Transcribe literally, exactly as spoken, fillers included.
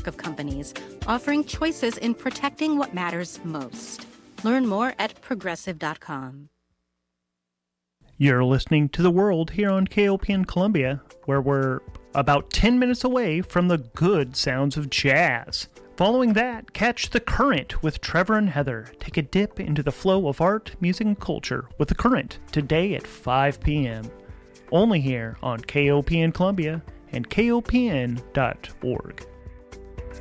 network of companies offering choices in protecting what matters most. Learn more at progressive dot com. You're listening to The World here on K O P N Columbia, where we're about ten minutes away from the good sounds of jazz. Following that, catch The Current with Trevor and Heather. Take a dip into the flow of art, music, and culture with The Current today at five p.m. Only here on K O P N Columbia and K O P N dot org.